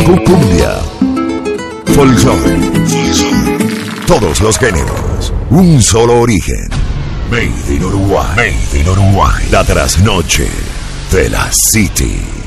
Cumbia, folclore, todos los géneros, un solo origen. Made in Uruguay, la trasnoche de la City.